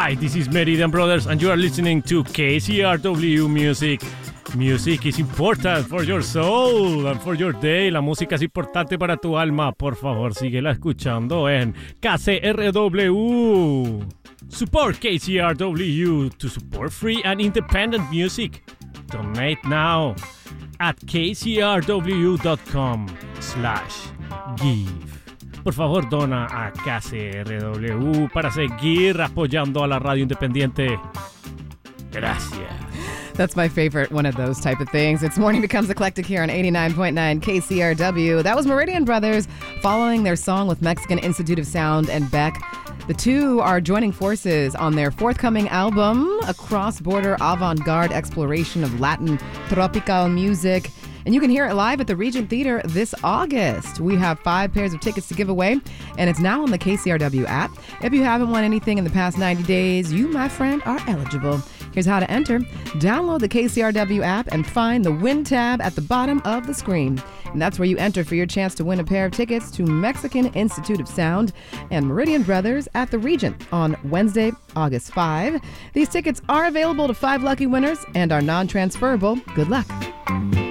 Hi, this is Meridian Brothers, and you are listening to KCRW Music. Music is important for your soul and for your day. La música es importante para tu alma. Por favor, síguela escuchando en KCRW. Support KCRW to support free and independent music. Donate now at kcrw.com/give. Por favor, dona a KCRW para seguir apoyando a la radio independiente. Gracias. That's my favorite one of those type of things. It's Morning Becomes Eclectic here on 89.9 KCRW. That was Meridian Brothers following their song with Mexican Institute of Sound and Beck. The two are joining forces on their forthcoming album, a cross-border avant-garde exploration of Latin tropical music. And you can hear it live at the Regent Theater this August. We have 5 pairs of tickets to give away, and it's now on the KCRW app. If you haven't won anything in the past 90 days, you, my friend, are eligible. Here's how to enter. Download the KCRW app and find the Win tab at the bottom of the screen. And that's where you enter for your chance to win a pair of tickets to Mexican Institute of Sound and Meridian Brothers at the Regent on Wednesday, August 5. These tickets are available to 5 lucky winners and are non-transferable. Good luck.